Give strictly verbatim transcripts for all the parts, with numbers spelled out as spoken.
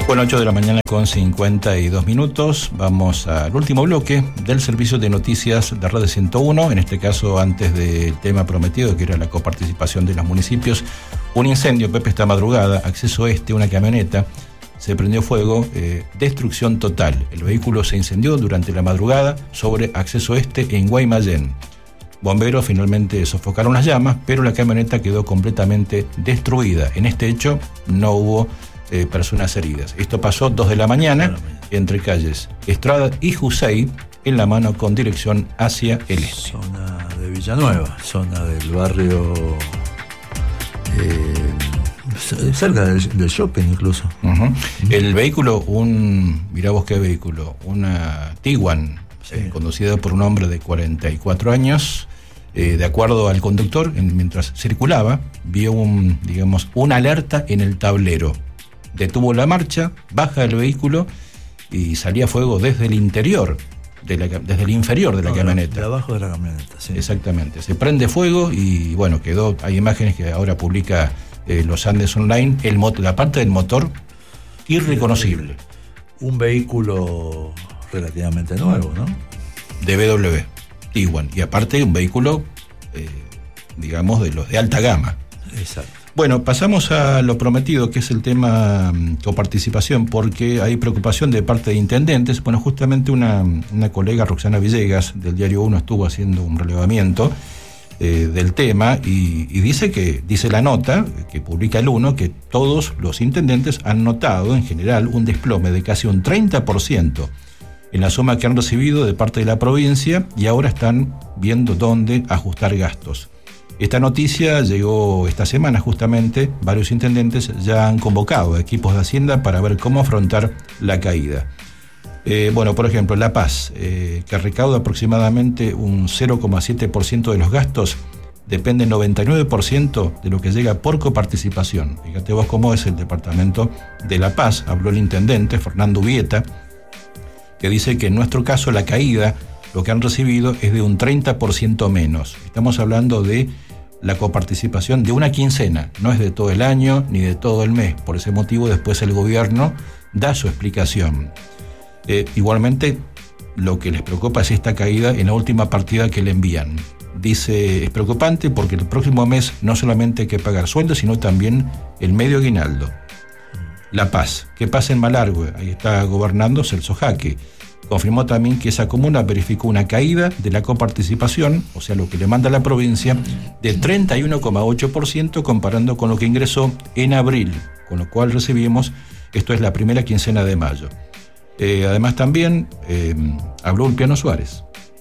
Bueno, ocho de la mañana con cincuenta y dos minutos. Vamos al último bloque del servicio de noticias de Radio ciento uno. En este caso, antes del tema prometido, que era la coparticipación de los municipios. Un incendio, Pepe, esta madrugada, acceso este, una camioneta, se prendió fuego, eh, destrucción total. El vehículo se incendió durante la madrugada sobre acceso este en Guaymallén. Bomberos finalmente sofocaron las llamas, pero la camioneta quedó completamente destruida. En este hecho no hubo Eh, personas heridas. Esto pasó dos de la mañana entre calles Estrada y Jusey, en la mano con dirección hacia el este. Zona de Villanueva, zona del barrio eh, cerca del, del shopping incluso. Uh-huh. Uh-huh. El vehículo, un mirá vos qué vehículo, una Tiguan, sí. eh, conducida por un hombre de cuarenta y cuatro años. Eh, de acuerdo al conductor, en, mientras circulaba, vio un, digamos, una alerta en el tablero. Detuvo la marcha, baja el vehículo y salía fuego desde el interior, de la, desde el inferior de la no, camioneta. De abajo de la camioneta, sí. Exactamente. Se prende fuego y bueno, quedó, hay imágenes que ahora publica eh, Los Andes Online, el motor, la parte del motor irreconocible. Un vehículo relativamente nuevo, ¿no? De B M W, Tiguan. Y aparte un vehículo, eh, digamos, de los de alta gama. Exacto. Bueno, pasamos a lo prometido, que es el tema coparticipación, porque hay preocupación de parte de intendentes. Bueno, justamente una, una colega, Roxana Villegas, del Diario Uno, estuvo haciendo un relevamiento eh, del tema y, y dice que, dice la nota que publica el Uno, que todos los intendentes han notado, en general, un desplome de casi un treinta por ciento en la suma que han recibido de parte de la provincia y ahora están viendo dónde ajustar gastos. Esta noticia llegó esta semana justamente. Varios intendentes ya han convocado a equipos de Hacienda para ver cómo afrontar la caída. Eh, bueno, por ejemplo, La Paz, eh, que recauda aproximadamente un cero coma siete por ciento de los gastos, depende noventa y nueve por ciento de lo que llega por coparticipación. Fíjate vos cómo es el departamento de La Paz. Habló el intendente, Fernando Ubieta, que dice que en nuestro caso la caída, lo que han recibido es de un treinta por ciento menos. Estamos hablando de la coparticipación de una quincena, no es de todo el año ni de todo el mes. Por ese motivo después el gobierno da su explicación. Eh, igualmente lo que les preocupa es esta caída en la última partida que le envían. Dice, es preocupante porque el próximo mes no solamente hay que pagar sueldos, sino también el medio aguinaldo. La Paz, ¿qué pasa en Malargüe? Ahí está gobernando Celso Jaque. Confirmó también que esa comuna verificó una caída de la coparticipación, o sea, lo que le manda la provincia, de treinta y uno coma ocho por ciento comparando con lo que ingresó en abril, con lo cual recibimos, esto es la primera quincena de mayo. Eh, además también eh, habló Ulpiano Suárez.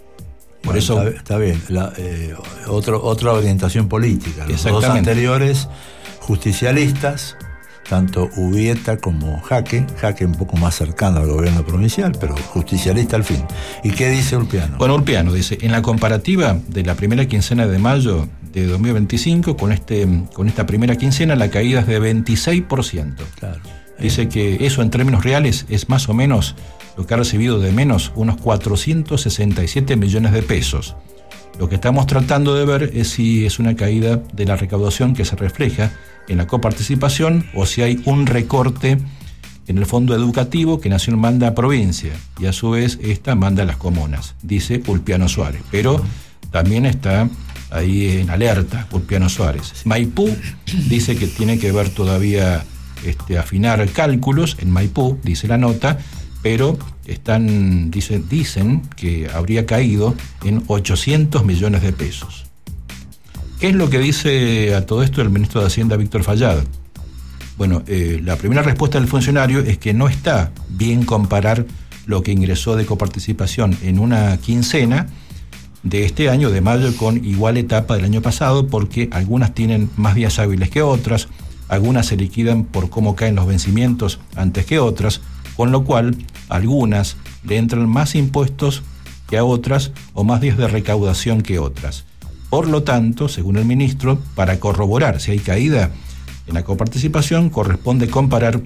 Por bueno, eso está, está bien, la, eh, otro, otra orientación política. Los dos anteriores justicialistas, tanto Ubieta como Jaque, Jaque un poco más cercano al gobierno provincial, pero justicialista al fin. ¿Y qué dice Ulpiano? Bueno, Ulpiano dice, en la comparativa de la primera quincena de mayo de dos mil veinticinco, con, este, con esta primera quincena, la caída es de veintiséis por ciento. Claro. Dice eh. que eso en términos reales es más o menos lo que ha recibido de menos, unos cuatrocientos sesenta y siete millones de pesos. Lo que estamos tratando de ver es si es una caída de la recaudación que se refleja en la coparticipación o si hay un recorte en el fondo educativo que Nación manda a provincia y a su vez esta manda a las comunas, dice Ulpiano Suárez. Pero también está ahí en alerta Ulpiano Suárez. Maipú dice que tiene que ver todavía este, afinar cálculos en Maipú, dice la nota, pero están, dicen, dicen que habría caído en ochocientos millones de pesos. ¿Qué es lo que dice a todo esto el ministro de Hacienda, Víctor Fallada? Bueno, eh, la primera respuesta del funcionario es que no está bien comparar lo que ingresó de coparticipación en una quincena de este año, de mayo, con igual etapa del año pasado, porque algunas tienen más días hábiles que otras, algunas se liquidan por cómo caen los vencimientos antes que otras, con lo cual algunas le entran más impuestos que a otras o más días de recaudación que otras. Por lo tanto, según el ministro, para corroborar si hay caída en la coparticipación, corresponde comparar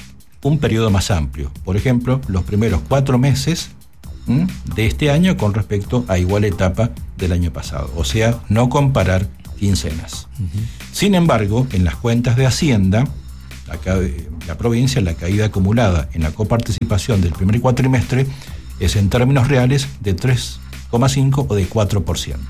un periodo más amplio. Por ejemplo, los primeros cuatro meses ¿m? de este año con respecto a igual etapa del año pasado. O sea, no comparar quincenas. Uh-huh. Sin embargo, en las cuentas de Hacienda, acá la provincia, la caída acumulada en la coparticipación del primer cuatrimestre es en términos reales de tres coma cinco o de cuatro por ciento.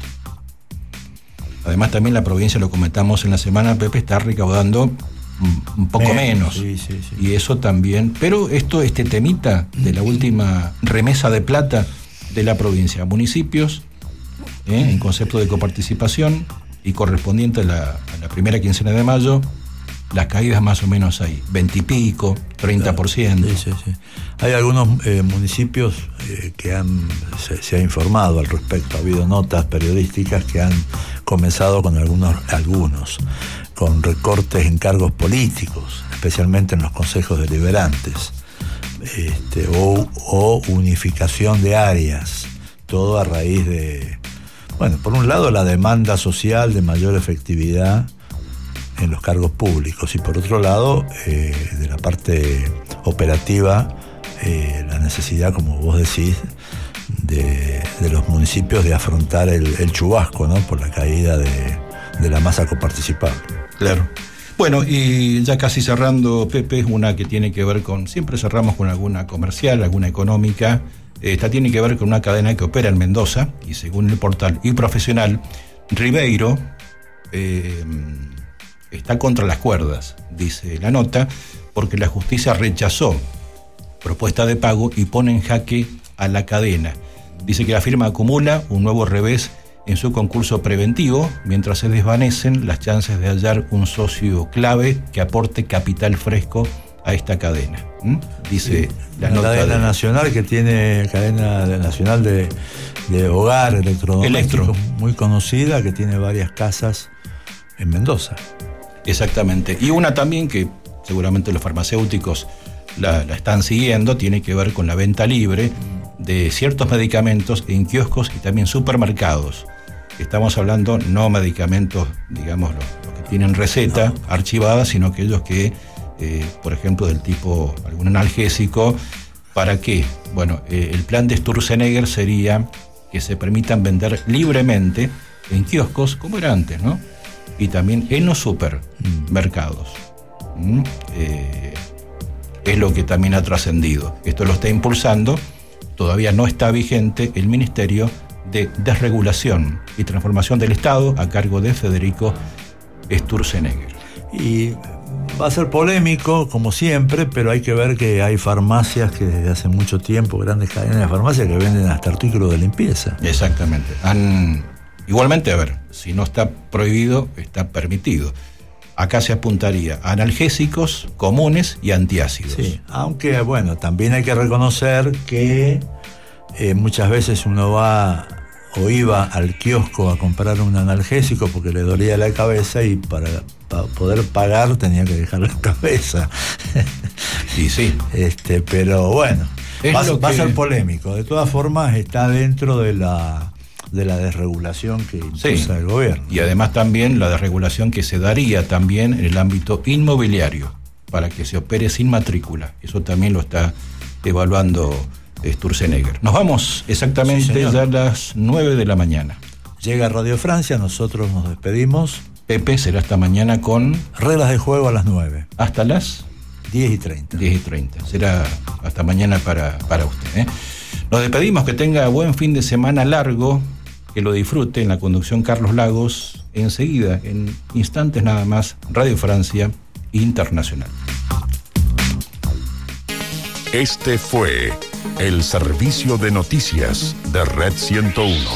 Además también la provincia, lo comentamos en la semana, Pepe, está recaudando un, un poco menos. Sí, sí, sí. Y eso también, pero esto, este temita de la última remesa de plata de la provincia, municipios, ¿eh? en concepto de coparticipación y correspondiente a la, a la primera quincena de mayo, las caídas más o menos hay veinte y pico, treinta por ciento. Sí, sí, sí. Hay algunos eh, municipios eh, que han se, se ha informado al respecto, ha habido notas periodísticas que han comenzado con algunos, algunos con recortes en cargos políticos, especialmente en los consejos deliberantes, este, o, o unificación de áreas, todo a raíz de, bueno, por un lado la demanda social de mayor efectividad en los cargos públicos y por otro lado eh, de la parte operativa eh, la necesidad, como vos decís, de, de los municipios de afrontar el, el chubasco, ¿no? Por la caída de, de la masa coparticipable. Claro. Bueno, y ya casi cerrando, Pepe, una que tiene que ver con, siempre cerramos con alguna comercial, alguna económica. Esta tiene que ver con una cadena que opera en Mendoza y según el portal y profesional, Ribeiro eh, está contra las cuerdas, dice la nota, porque la justicia rechazó propuesta de pago y pone en jaque a la cadena. Dice que la firma acumula un nuevo revés en su concurso preventivo, mientras se desvanecen las chances de hallar un socio clave que aporte capital fresco a esta cadena. ¿Mm? Dice sí, la una nota cadena de... nacional que tiene cadena nacional de, de hogar electrodoméstico, Electro. muy conocida, que tiene varias casas en Mendoza. Exactamente. Y una también que seguramente los farmacéuticos la, la están siguiendo, tiene que ver con la venta libre de ciertos medicamentos en kioscos y también supermercados. Estamos hablando no medicamentos, digamos, los, los que tienen receta no. archivada, sino aquellos que, eh, por ejemplo, del tipo algún analgésico. ¿Para qué? Bueno, eh, el plan de Sturzenegger sería que se permitan vender libremente en kioscos, como era antes, ¿no? Y también en los supermercados. ¿Mm? Eh, es lo que también ha trascendido. Esto lo está impulsando, todavía no está vigente, el Ministerio de Desregulación y Transformación del Estado, a cargo de Federico Sturzenegger. Y va a ser polémico, como siempre, pero hay que ver que hay farmacias que desde hace mucho tiempo, grandes cadenas de farmacias que venden hasta artículos de limpieza. Exactamente. Han... Igualmente, a ver, si no está prohibido, está permitido. Acá se apuntaría a analgésicos comunes y antiácidos. Sí, aunque, bueno, también hay que reconocer que eh, muchas veces uno va o iba al kiosco a comprar un analgésico porque le dolía la cabeza y para, para poder pagar tenía que dejar la cabeza. Y sí. Este, pero bueno, va, que... va a ser polémico. De todas formas, está dentro de la... de la desregulación que impulsa sí. el gobierno. Y además también la desregulación que se daría también en el ámbito inmobiliario, para que se opere sin matrícula. Eso también lo está evaluando Sturzenegger. Nos vamos exactamente sí, ya a las nueve de la mañana. Llega Radio Francia, nosotros nos despedimos. Pepe, será hasta mañana con... Reglas de juego a las nueve. Hasta las... diez y treinta. diez y treinta. Será hasta mañana para, para usted, ¿eh? Nos despedimos, que tenga buen fin de semana largo, que lo disfrute. En la conducción Carlos Lagos, enseguida, en instantes nada más, Radio Francia Internacional. Este fue el servicio de noticias de Red ciento uno.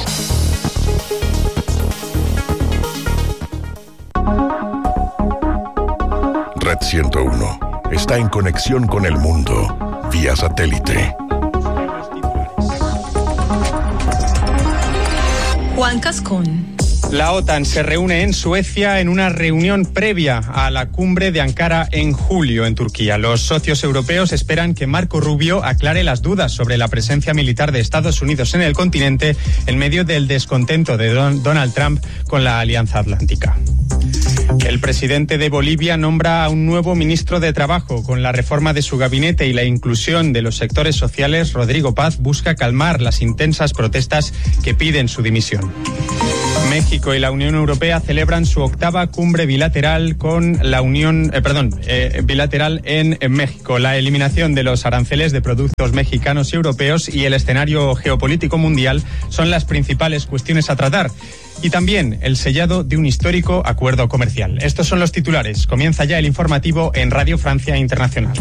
Red ciento uno está en conexión con el mundo vía satélite. Juan Cascón. La OTAN se reúne en Suecia en una reunión previa a la cumbre de Ankara en julio en Turquía. Los socios europeos esperan que Marco Rubio aclare las dudas sobre la presencia militar de Estados Unidos en el continente en medio del descontento de Don- Donald Trump con la Alianza Atlántica. El presidente de Bolivia nombra a un nuevo ministro de Trabajo. Con la reforma de su gabinete y la inclusión de los sectores sociales, Rodrigo Paz busca calmar las intensas protestas que piden su dimisión. México y la Unión Europea celebran su octava cumbre bilateral con la Unión, eh, perdón, eh, bilateral en, en México. La eliminación de los aranceles de productos mexicanos y europeos y el escenario geopolítico mundial son las principales cuestiones a tratar. Y también el sellado de un histórico acuerdo comercial. Estos son los titulares. Comienza ya el informativo en Radio Francia Internacional.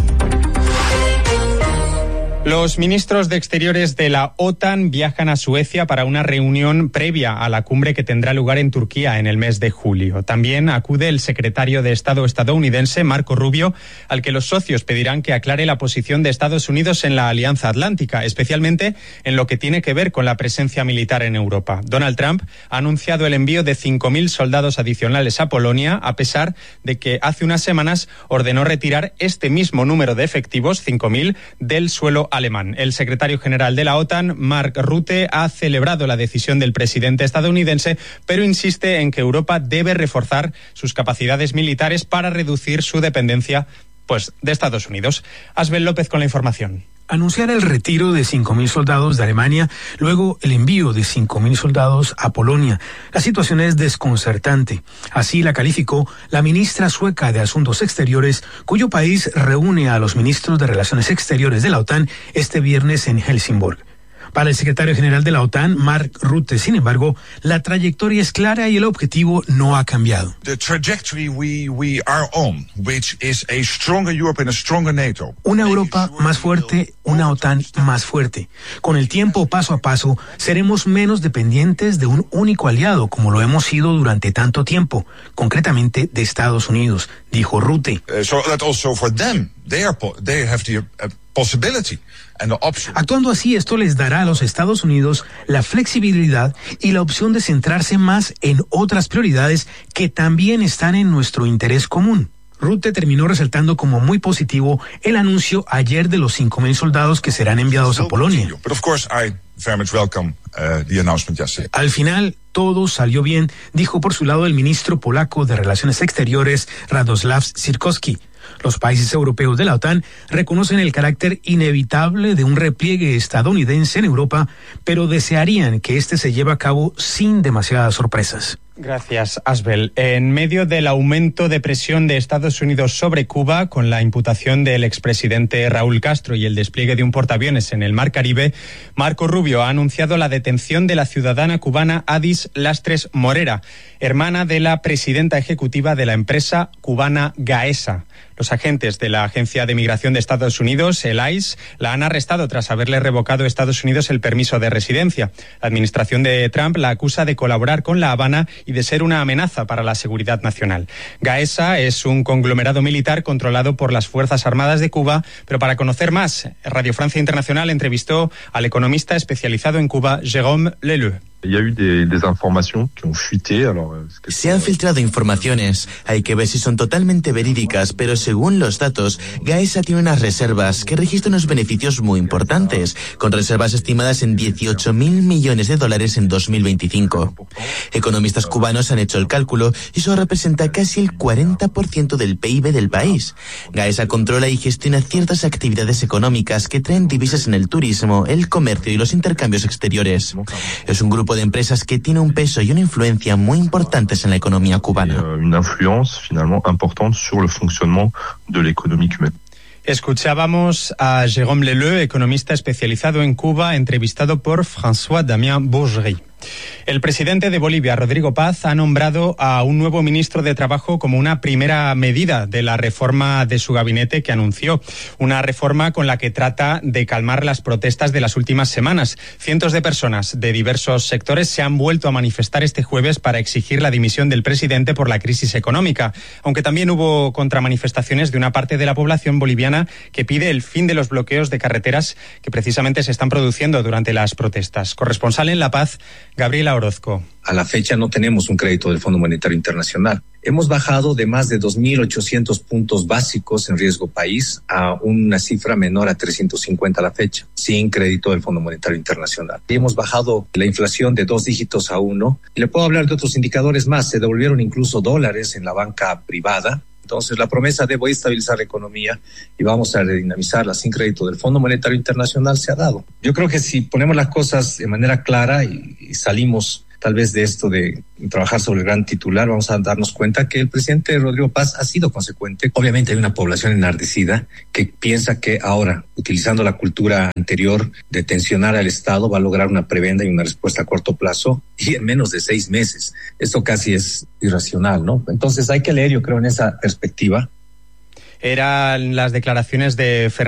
Los ministros de Exteriores de la OTAN viajan a Suecia para una reunión previa a la cumbre que tendrá lugar en Turquía en el mes de julio. También acude el secretario de Estado estadounidense, Marco Rubio, al que los socios pedirán que aclare la posición de Estados Unidos en la Alianza Atlántica, especialmente en lo que tiene que ver con la presencia militar en Europa. Donald Trump ha anunciado el envío de cinco mil soldados adicionales a Polonia, a pesar de que hace unas semanas ordenó retirar este mismo número de efectivos, cinco mil, del suelo alemán. El secretario general de la OTAN, Mark Rutte, ha celebrado la decisión del presidente estadounidense, pero insiste en que Europa debe reforzar sus capacidades militares para reducir su dependencia, pues, de Estados Unidos. Asbel López con la información. Anunciar el retiro de cinco mil soldados de Alemania, luego el envío de cinco mil soldados a Polonia. La situación es desconcertante. Así la calificó la ministra sueca de Asuntos Exteriores, cuyo país reúne a los ministros de Relaciones Exteriores de la OTAN este viernes en Helsingborg. Para el secretario general de la OTAN, Mark Rutte, sin embargo, la trayectoria es clara y el objetivo no ha cambiado. Una Europa más fuerte, una OTAN más fuerte. Con el tiempo, paso a paso, seremos menos dependientes de un único aliado, como lo hemos sido durante tanto tiempo, concretamente de Estados Unidos, dijo Rutte. Uh, so that also for them, they are, they have the, uh, possibility. Actuando así, esto les dará a los Estados Unidos la flexibilidad y la opción de centrarse más en otras prioridades que también están en nuestro interés común. Rutte terminó resaltando como muy positivo el anuncio ayer de los cinco mil soldados que serán enviados a Polonia. Al final, todo salió bien, dijo por su lado el ministro polaco de Relaciones Exteriores, Radoslav Sikorski. Los países europeos de la OTAN reconocen el carácter inevitable de un repliegue estadounidense en Europa, pero desearían que este se lleve a cabo sin demasiadas sorpresas. Gracias, Asbel. En medio del aumento de presión de Estados Unidos sobre Cuba, con la imputación del expresidente Raúl Castro y el despliegue de un portaaviones en el Mar Caribe, Marco Rubio ha anunciado la detención de la ciudadana cubana Adis Lastres Morera, hermana de la presidenta ejecutiva de la empresa cubana Gaesa. Los agentes de la Agencia de Migración de Estados Unidos, el I C E, la han arrestado tras haberle revocado a Estados Unidos el permiso de residencia. La administración de Trump la acusa de colaborar con La Habana y de ser una amenaza para la seguridad nacional. Gaesa es un conglomerado militar controlado por las Fuerzas Armadas de Cuba, pero para conocer más, Radio Francia Internacional entrevistó al economista especializado en Cuba, Jérôme Leleu. Se han filtrado informaciones, hay que ver si son totalmente verídicas, pero según los datos, Gaesa tiene unas reservas que registran unos beneficios muy importantes, con reservas estimadas en dieciocho mil millones de dólares en dos mil veinticinco. Economistas cubanos han hecho el cálculo y eso representa casi el cuarenta por ciento del P I B del país. Gaesa controla y gestiona ciertas actividades económicas que traen divisas en el turismo, el comercio y los intercambios exteriores. Es un grupo de empresas que tiene un peso y una influencia muy importantes en la economía cubana. Una influencia finalmente importante sobre el funcionamiento de la economía cubana. Escuchábamos a Jérôme Leleu, economista especializado en Cuba, entrevistado por François-Damien Bourgerie. El presidente de Bolivia, Rodrigo Paz, ha nombrado a un nuevo ministro de Trabajo como una primera medida de la reforma de su gabinete que anunció. Una reforma con la que trata de calmar las protestas de las últimas semanas. Cientos de personas de diversos sectores se han vuelto a manifestar este jueves para exigir la dimisión del presidente por la crisis económica, aunque también hubo contramanifestaciones de una parte de la población boliviana que pide el fin de los bloqueos de carreteras que precisamente se están produciendo durante las protestas. Corresponsal en La Paz, Gabriela Orozco. A la fecha no tenemos un crédito del Fondo Monetario Internacional. Hemos bajado de más de dos mil ochocientos puntos básicos en riesgo país a una cifra menor a trescientos cincuenta a la fecha, sin crédito del Fondo Monetario Internacional. Y hemos bajado la inflación de dos dígitos a uno. Y le puedo hablar de otros indicadores más. Se devolvieron incluso dólares en la banca privada. Entonces, la promesa de voy a estabilizar la economía y vamos a redinamizarla sin crédito del Fondo Monetario Internacional se ha dado. Yo creo que si ponemos las cosas de manera clara y, y salimos tal vez de esto de trabajar sobre el gran titular, vamos a darnos cuenta que el presidente Rodrigo Paz ha sido consecuente. Obviamente hay una población enardecida que piensa que ahora, utilizando la cultura anterior de tensionar al Estado, va a lograr una prebenda y una respuesta a corto plazo y en menos de seis meses. Esto casi es irracional, ¿no? Entonces hay que leer, yo creo, en esa perspectiva. Eran las declaraciones de Fernando